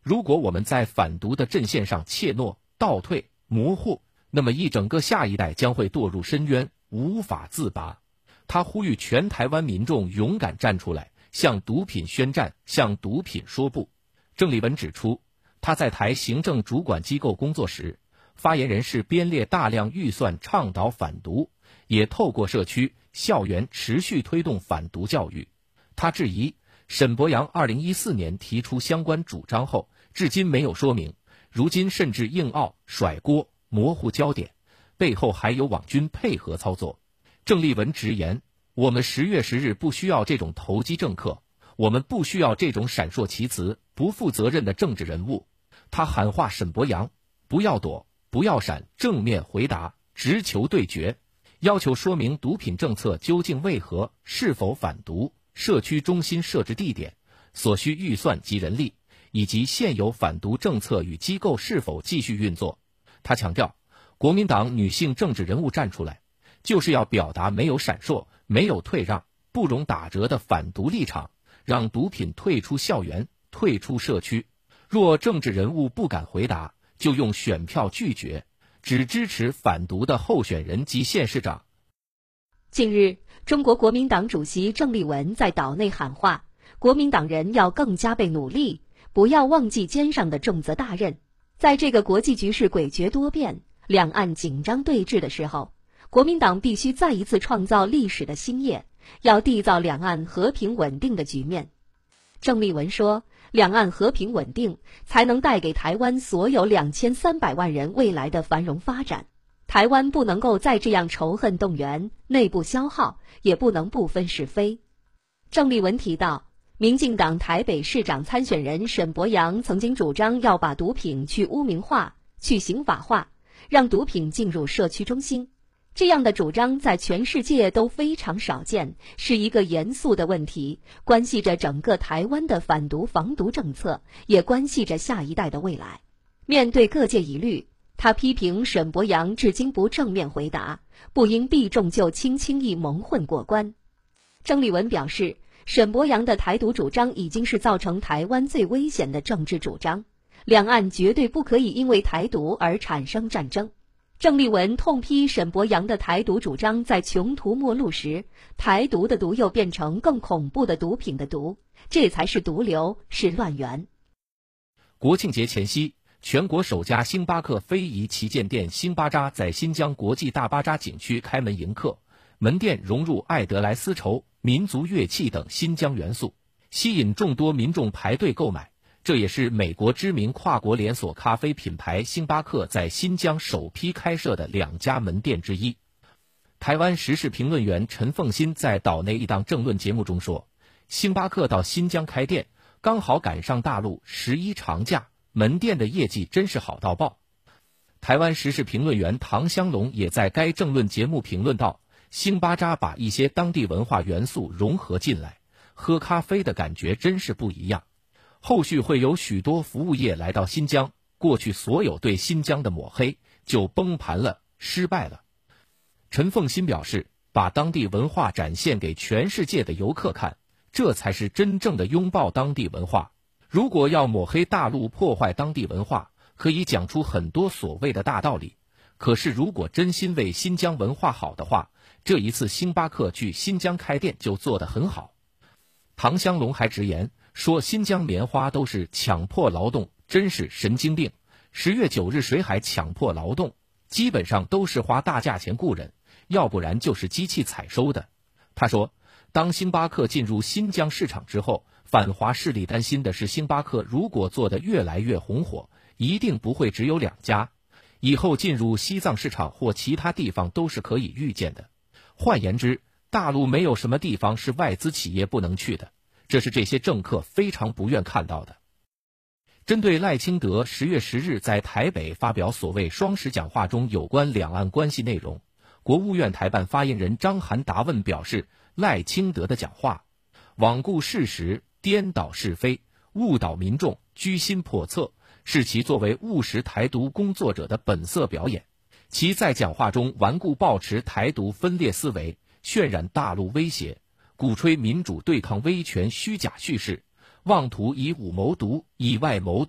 如果我们在反独的阵线上怯懦、倒退、模糊，那么一整个下一代将会堕入深渊，无法自拔。他呼吁全台湾民众勇敢站出来，向毒品宣战，向毒品说不。郑丽文指出，他在台行政主管机构工作时，发言人是编列大量预算倡导反毒，也透过社区、校园持续推动反毒教育。他质疑沈伯洋2014年提出相关主张后，至今没有说明，如今甚至硬拗、甩锅、模糊焦点，背后还有网军配合操作。郑丽文直言，我们10月10日不需要这种投机政客，我们不需要这种闪烁其词、不负责任的政治人物。他喊话沈伯洋，不要躲，不要闪，正面回答，直球对决，要求说明毒品政策究竟为何，是否反毒，社区中心设置地点，所需预算及人力，以及现有反毒政策与机构是否继续运作。他强调，国民党女性政治人物站出来，就是要表达没有闪烁、没有退让、不容打折的反毒立场，让毒品退出校园、退出社区。若政治人物不敢回答，就用选票拒绝，只支持反毒的候选人及县市长。 近日，中国国民党主席郑丽文在岛内喊话，国民党人要更加倍努力，不要忘记肩上的重责大任。在这个国际局势诡谲多变、两岸紧张对峙的时候，国民党必须再一次创造历史的新业，要缔造两岸和平稳定的局面。郑丽文说，两岸和平稳定才能带给台湾所有2300万人未来的繁荣发展。台湾不能够再这样仇恨动员、内部消耗，也不能不分是非。郑丽文提到，民进党台北市长参选人沈伯洋曾经主张要把毒品去污名化、去刑法化，让毒品进入社区中心。这样的主张在全世界都非常少见，是一个严肃的问题，关系着整个台湾的反毒防毒政策，也关系着下一代的未来。面对各界疑虑，他批评沈伯洋至今不正面回答，不应避重就轻，轻易蒙混过关。郑丽文表示，沈伯洋的台独主张已经是造成台湾最危险的政治主张，两岸绝对不可以因为台独而产生战争。郑丽文痛批沈伯洋的台独主张在穷途末路时，台独的毒又变成更恐怖的毒品的毒，这才是毒瘤，是乱源。 国庆节前夕，全国首家星巴克非遗旗舰店星巴扎在新疆国际大巴扎景区开门迎客，门店融入爱德莱丝绸、民族乐器等新疆元素，吸引众多民众排队购买。这也是美国知名跨国连锁咖啡品牌星巴克在新疆首批开设的2家门店之一。台湾时事评论员陈凤新在岛内一档政论节目中说，星巴克到新疆开店，刚好赶上大陆11长假，门店的业绩真是好到爆。台湾时事评论员唐香龙也在该政论节目评论道，星巴扎把一些当地文化元素融合进来，喝咖啡的感觉真是不一样。后续会有许多服务业来到新疆，过去所有对新疆的抹黑就崩盘了，失败了。陈凤新表示，把当地文化展现给全世界的游客看，这才是真正的拥抱当地文化。如果要抹黑大陆、破坏当地文化，可以讲出很多所谓的大道理，可是如果真心为新疆文化好的话，这一次星巴克去新疆开店就做得很好。唐香龙还直言说，新疆棉花都是强迫劳动，真是神经病。10月9日谁还强迫劳动？基本上都是花大价钱雇人，要不然就是机器采收的。他说，当星巴克进入新疆市场之后，反华势力担心的是，星巴克如果做得越来越红火，一定不会只有2家，以后进入西藏市场或其他地方都是可以预见的。换言之，大陆没有什么地方是外资企业不能去的，这是这些政客非常不愿看到的。针对赖清德10月10日在台北发表所谓双十讲话中有关两岸关系内容，国务院台办发言人张涵答问表示，赖清德的讲话罔顾事实、颠倒是非、误导民众、居心叵测，是其作为务实台独工作者的本色表演。其在讲话中顽固抱持台独分裂思维，渲染大陆威胁，鼓吹民主对抗威权虚假叙事，妄图以武谋独，以外谋